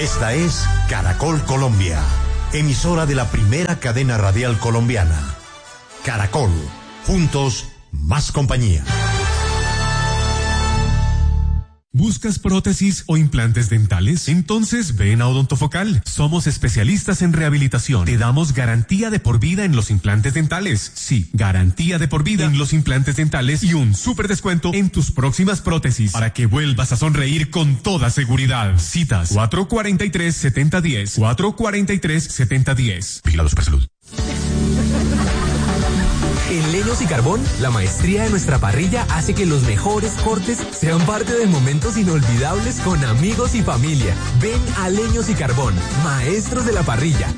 Esta es Caracol Colombia, emisora de la primera cadena radial colombiana. Caracol, juntos, más compañía. ¿Buscas prótesis o implantes dentales? Entonces ven a Odontofocal. Somos especialistas en rehabilitación. Te damos garantía de por vida en los implantes dentales. Sí, garantía de por vida en los implantes dentales y un súper descuento en tus próximas prótesis para que vuelvas a sonreír con toda seguridad. Citas 443-7010. 443-7010. Vigilado Supersalud. En Leños y Carbón, la maestría de nuestra parrilla hace que los mejores cortes sean parte de momentos inolvidables con amigos y familia. Ven a Leños y Carbón, maestros de la parrilla.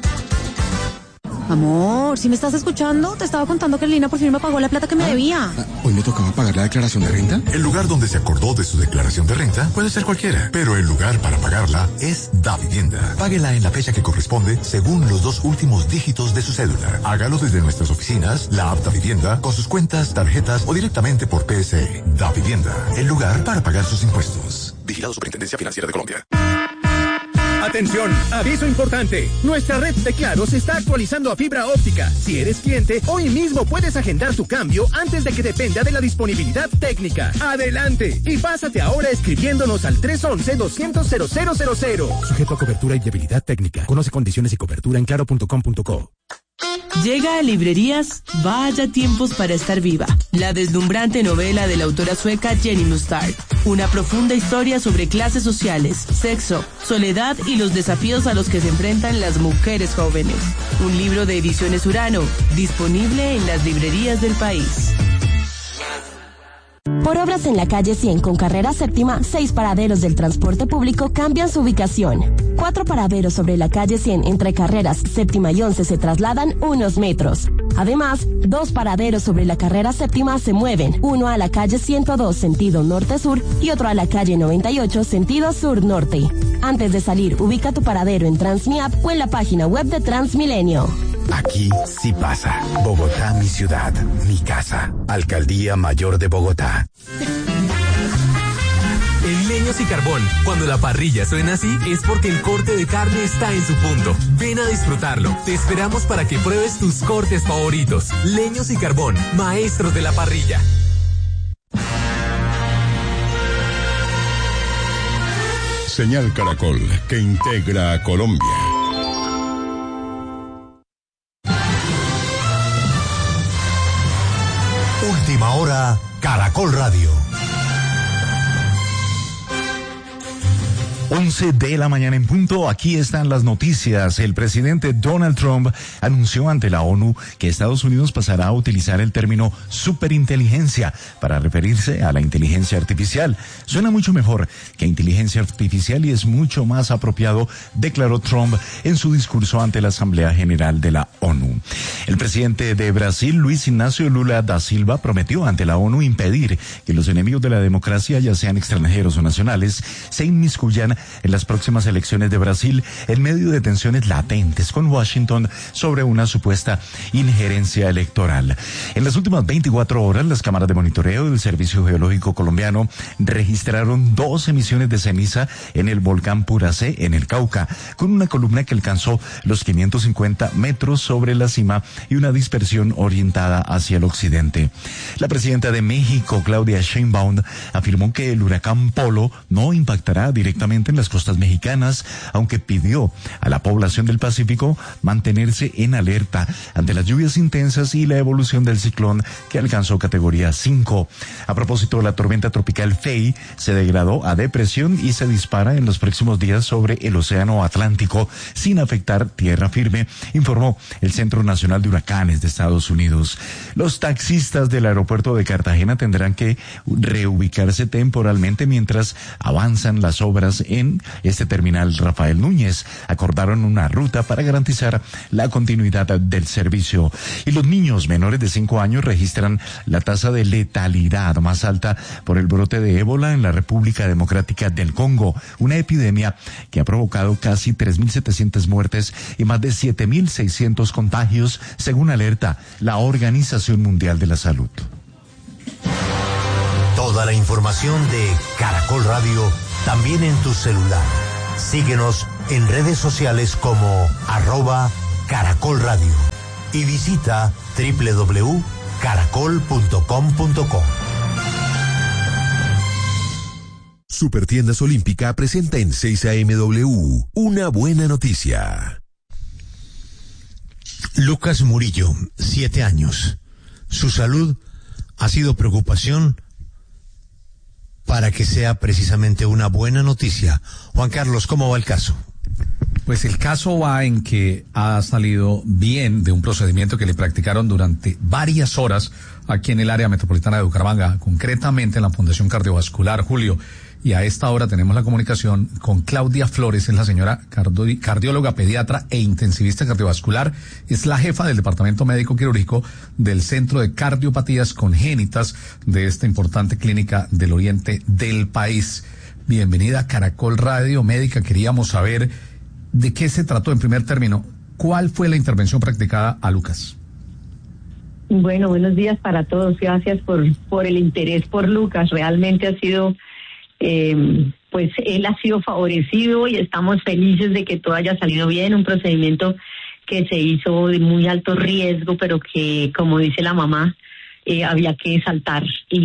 Amor, ¿sí me estás escuchando? Te estaba contando que Lina por fin me pagó la plata que me debía. ¿Hoy me tocaba pagar la declaración de renta? El lugar donde se acordó de su declaración de renta puede ser cualquiera, pero el lugar para pagarla es Davivienda. Páguela en la fecha que corresponde según los 2 últimos dígitos de su cédula. Hágalo desde nuestras oficinas, la app Davivienda, con sus cuentas, tarjetas o directamente por PSE. Davivienda, el lugar para pagar sus impuestos. Vigilado Superintendencia Financiera de Colombia. Atención, aviso importante. Nuestra red de Claro se está actualizando a fibra óptica. Si eres cliente, hoy mismo puedes agendar tu cambio antes de que dependa de la disponibilidad técnica. Adelante y pásate ahora escribiéndonos al 311-200-0000. Sujeto a cobertura y debilidad técnica. Conoce condiciones y cobertura en claro.com.co. Llega a librerías Vaya tiempos para estar viva, la deslumbrante novela de la autora sueca Jenny Mustard. Una profunda historia sobre clases sociales, sexo, soledad y los desafíos a los que se enfrentan las mujeres jóvenes. Un libro de Ediciones Urano, disponible en las librerías del país. Por obras en la calle 100 con carrera séptima, 6 paraderos del transporte público cambian su ubicación. 4 paraderos sobre la calle 100 entre carreras séptima y 11 se trasladan unos metros. Además, 2 paraderos sobre la carrera séptima se mueven, uno a la calle 102 sentido norte-sur y otro a la calle 98 sentido sur-norte. Antes de salir, ubica tu paradero en Transmiap o en la página web de Transmilenio. Aquí sí pasa. Bogotá, mi ciudad, mi casa. Alcaldía Mayor de Bogotá. En Leños y Carbón, cuando la parrilla suena así, es porque el corte de carne está en su punto. Ven a disfrutarlo. Te esperamos para que pruebes tus cortes favoritos. Leños y Carbón, maestros de la parrilla. Señal Caracol, que integra a Colombia. Última hora, Caracol Radio. 11 de la mañana en punto, aquí están las noticias. El presidente Donald Trump anunció ante la ONU que Estados Unidos pasará a utilizar el término superinteligencia para referirse a la inteligencia artificial. Suena mucho mejor que inteligencia artificial y es mucho más apropiado, declaró Trump en su discurso ante la Asamblea General de la ONU. El presidente de Brasil, Luis Ignacio Lula da Silva, prometió ante la ONU impedir que los enemigos de la democracia, ya sean extranjeros o nacionales, se inmiscuyan en las próximas elecciones de Brasil en medio de tensiones latentes con Washington sobre una supuesta injerencia electoral. En las últimas 24 horas, las cámaras de monitoreo del Servicio Geológico Colombiano registraron 2 emisiones de ceniza en el volcán Puracé, en el Cauca, con una columna que alcanzó los 550 metros sobre la cima y una dispersión orientada hacia el occidente. La presidenta de México, Claudia Sheinbaum, afirmó que el huracán Polo no impactará directamente en las costas mexicanas, aunque pidió a la población del Pacífico mantenerse en alerta ante las lluvias intensas y la evolución del ciclón que alcanzó categoría 5. A propósito, la tormenta tropical Fei se degradó a depresión y se dispara en los próximos días sobre el océano Atlántico sin afectar tierra firme, informó el Centro Nacional de Huracanes de Estados Unidos. Los taxistas del aeropuerto de Cartagena tendrán que reubicarse temporalmente mientras avanzan las obras en este terminal Rafael Núñez. Acordaron una ruta para garantizar la continuidad del servicio. Y los niños menores de 5 años registran la tasa de letalidad más alta por el brote de ébola en la República Democrática del Congo, una epidemia que ha provocado casi 3.700 muertes y más de 7.600 contagios, según alerta la Organización Mundial de la Salud. Toda la información de Caracol Radio también en tu celular. Síguenos en redes sociales como @Caracol Radio y visita www.caracol.com.co. Supertiendas Olímpica presenta en 6AMW una buena noticia. Lucas Murillo, 7 años. Su salud ha sido preocupación para que sea precisamente una buena noticia. Juan Carlos, ¿cómo va el caso? Pues el caso va en que ha salido bien de un procedimiento que le practicaron durante varias horas aquí en el área metropolitana de Bucaramanga, concretamente en la Fundación Cardiovascular, Julio. Y a esta hora tenemos la comunicación con Claudia Flores, es la señora cardióloga, pediatra e intensivista cardiovascular, es la jefa del Departamento Médico Quirúrgico del Centro de Cardiopatías Congénitas de esta importante clínica del oriente del país. Bienvenida a Caracol Radio Médica. Queríamos saber de qué se trató en primer término. ¿Cuál fue la intervención practicada a Lucas? Bueno, buenos días para todos. Gracias por el interés por Lucas. Realmente ha sido... pues él ha sido favorecido y estamos felices de que todo haya salido bien, un procedimiento que se hizo de muy alto riesgo, pero que, como dice la mamá, había que saltar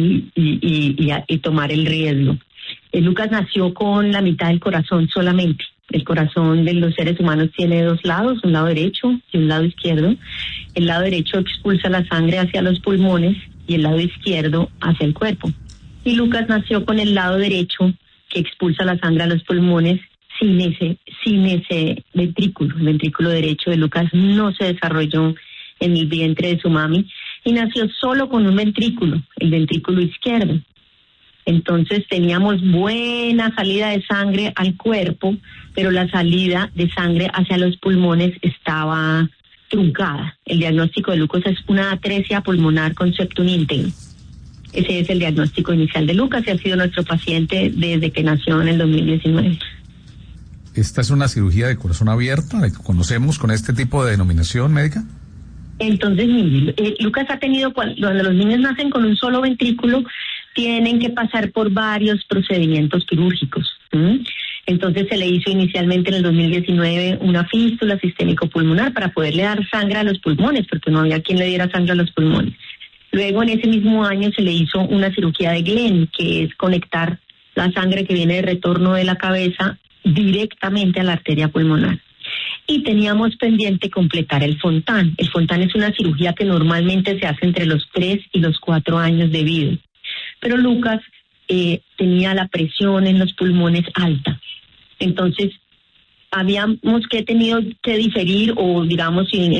y tomar el riesgo. Lucas nació con la mitad del corazón solamente. El corazón de los seres humanos tiene 2 lados, un lado derecho y un lado izquierdo. El lado derecho expulsa la sangre hacia los pulmones y el lado izquierdo hacia el cuerpo. Y Lucas nació con el lado derecho que expulsa la sangre a los pulmones sin ese ventrículo. El ventrículo derecho de Lucas no se desarrolló en el vientre de su mami y nació solo con un ventrículo, el ventrículo izquierdo. Entonces teníamos buena salida de sangre al cuerpo, pero la salida de sangre hacia los pulmones estaba truncada. El diagnóstico de Lucas es una atresia pulmonar con septum íntegro. Ese es el diagnóstico inicial de Lucas y ha sido nuestro paciente desde que nació en el 2019. ¿Esta es una cirugía de corazón abierta, la que conocemos con este tipo de denominación médica? Entonces, Lucas ha tenido, cuando los niños nacen con un solo ventrículo, tienen que pasar por varios procedimientos quirúrgicos. Entonces se le hizo inicialmente en el 2019 una fístula sistémico-pulmonar para poderle dar sangre a los pulmones, porque no había quien le diera sangre a los pulmones. Luego, en ese mismo año, se le hizo una cirugía de Glenn, que es conectar la sangre que viene de retorno de la cabeza directamente a la arteria pulmonar. Y teníamos pendiente completar el Fontan. El Fontan es una cirugía que normalmente se hace entre los 3 y los 4 años de vida. Pero Lucas tenía la presión en los pulmones alta. Entonces, habíamos tenido que diferir, o digamos en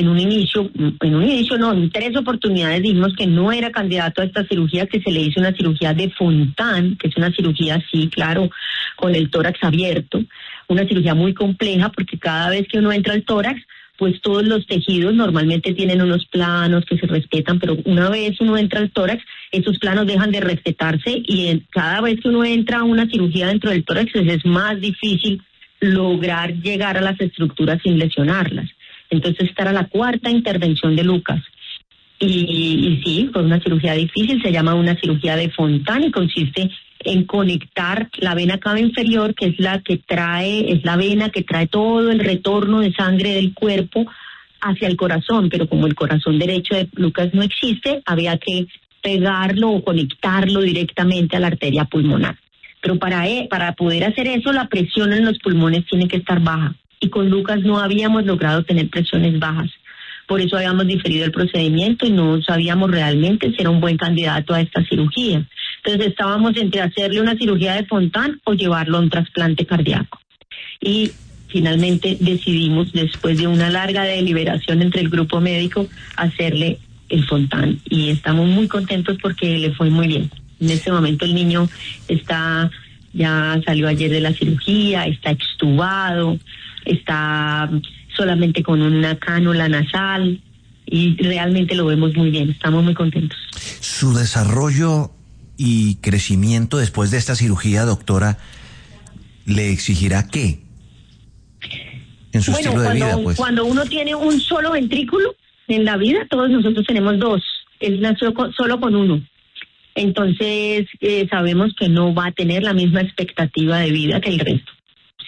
3 oportunidades dijimos que no era candidato a esta cirugía, que se le hizo una cirugía de Fontan, que es una cirugía, sí, claro, con el tórax abierto, una cirugía muy compleja porque cada vez que uno entra al tórax, pues todos los tejidos normalmente tienen unos planos que se respetan, pero una vez uno entra al tórax, esos planos dejan de respetarse y cada vez que uno entra a una cirugía dentro del tórax es más difícil lograr llegar a las estructuras sin lesionarlas. Entonces esta era la 4ª intervención de Lucas. Y sí, fue una cirugía difícil, se llama una cirugía de Fontan y consiste en conectar la vena cava inferior, que es la vena que trae todo el retorno de sangre del cuerpo hacia el corazón, pero como el corazón derecho de Lucas no existe, había que pegarlo o conectarlo directamente a la arteria pulmonar. Pero para poder hacer eso, la presión en los pulmones tiene que estar baja. Y con Lucas no habíamos logrado tener presiones bajas. Por eso habíamos diferido el procedimiento y no sabíamos realmente si era un buen candidato a esta cirugía. Entonces estábamos entre hacerle una cirugía de Fontan o llevarlo a un trasplante cardíaco. Y finalmente decidimos, después de una larga deliberación entre el grupo médico, hacerle el Fontan. Y estamos muy contentos porque le fue muy bien. En este momento el niño ya salió ayer de la cirugía, está extubado, está solamente con una cánula nasal y realmente lo vemos muy bien, estamos muy contentos. Su desarrollo y crecimiento después de esta cirugía, doctora, ¿le exigirá qué? En su estilo de vida, pues. Cuando uno tiene un solo ventrículo en la vida, todos nosotros tenemos 2, él nació solo con uno. Entonces sabemos que no va a tener la misma expectativa de vida que el resto.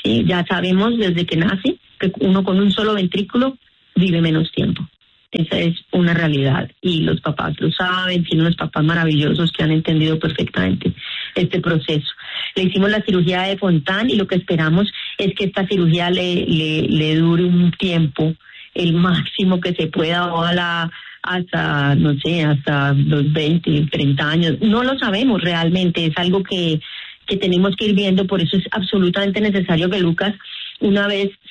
¿sí? Ya sabemos desde que nace que uno con un solo ventrículo vive menos tiempo. Esa es una realidad y los papás lo saben, tienen unos papás maravillosos que han entendido perfectamente este proceso. Le hicimos la cirugía de Fontan y lo que esperamos es que esta cirugía le dure un tiempo, el máximo que se pueda, ojalá hasta, no sé, hasta los 20, 30 años. No lo sabemos realmente, es algo que tenemos que ir viendo, por eso es absolutamente necesario que Lucas, una vez